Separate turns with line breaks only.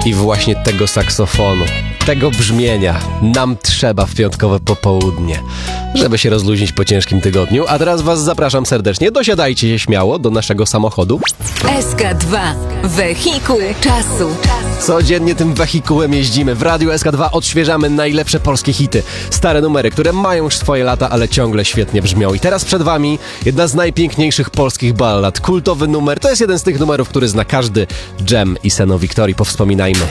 I właśnie tego saksofonu, tego brzmienia nam trzeba w piątkowe popołudnie, żeby się rozluźnić po ciężkim tygodniu. A teraz was zapraszam serdecznie, dosiadajcie się śmiało do naszego samochodu.
SK2. Wehikuł czasu.
Codziennie tym wehikułem jeździmy. W Radiu SK2 odświeżamy najlepsze polskie hity. Stare numery, które mają już swoje lata, ale ciągle świetnie brzmią. I teraz przed wami jedna z najpiękniejszych polskich ballad. Kultowy numer. To jest jeden z tych numerów, który zna każdy. Dżem i Seno Wiktorii. Powspominajmy.